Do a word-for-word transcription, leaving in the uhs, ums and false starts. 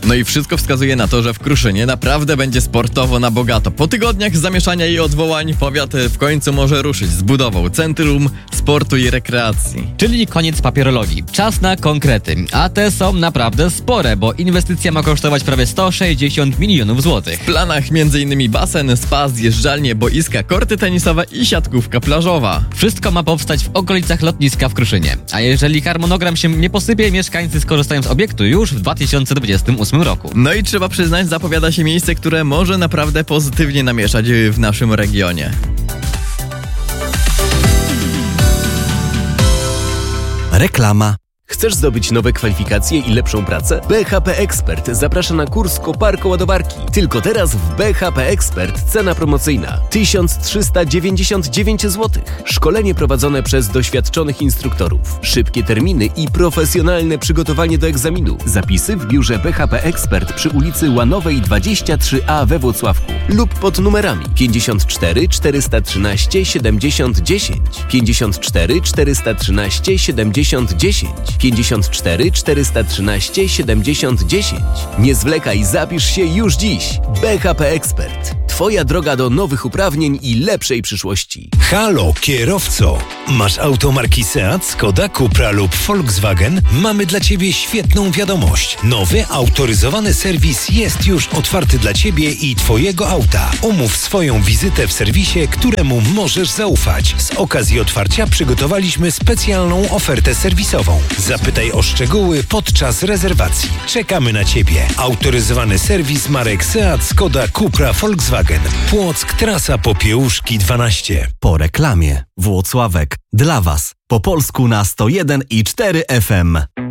No i wszystko wskazuje na to, że w Kruszynie naprawdę będzie sportowo na bogato. Po tygodniach zamieszania i odwołań powiat w końcu może ruszyć z budową Centrum Sportu i Rekreacji. Czyli koniec papierologii. Czas na konkrety. A te są naprawdę spore, bo inwestycja ma kosztować prawie sto sześćdziesiąt milionów złotych. W planach m.in. basen, spa, zjeżdżalnie, boiska, korty tenisowe i siatkówka plażowa. Wszystko ma powstać w okolicach lotniska w Kruszynie. A jeżeli harmonogram się nie posypie, mieszkańcy skorzystają z obiektu już w dwa tysiące dwudziestym ósmym roku. No i trzeba przyznać, zapowiada się miejsce, które może naprawdę pozytywnie namieszać w naszym regionie. Reklama. Chcesz zdobyć nowe kwalifikacje i lepszą pracę? B H P Expert zaprasza na kurs koparko-ładowarki. Tylko teraz w B H P Expert cena promocyjna tysiąc trzysta dziewięćdziesiąt dziewięć złotych. Szkolenie prowadzone przez doświadczonych instruktorów. Szybkie terminy i profesjonalne przygotowanie do egzaminu. Zapisy w biurze B H P Expert przy ulicy Łanowej dwadzieścia trzy A we Włocławku lub pod numerami pięćdziesiąt cztery czterysta trzynaście siedemdziesiąt dziesięć, pięćdziesiąt cztery czterysta trzynaście siedemdziesiąt dziesięć, pięćdziesiąt cztery czterysta trzynaście siedemdziesiąt dziesięć. Nie zwlekaj, zapisz się już dziś. B H P Expert. Twoja droga do nowych uprawnień i lepszej przyszłości. Halo, kierowco! Masz auto marki Seat, Skoda, Cupra lub Volkswagen? Mamy dla Ciebie świetną wiadomość. Nowy, autoryzowany serwis jest już otwarty dla Ciebie i Twojego auta. Umów swoją wizytę w serwisie, któremu możesz zaufać. Z okazji otwarcia przygotowaliśmy specjalną ofertę serwisową. Zapytaj o szczegóły podczas rezerwacji. Czekamy na Ciebie. Autoryzowany serwis marek Seat, Skoda, Cupra, Volkswagen. Płock, trasa Popiełuszki dwanaście. Po reklamie. Włocławek. Dla Was. Po polsku na sto jeden i cztery F M.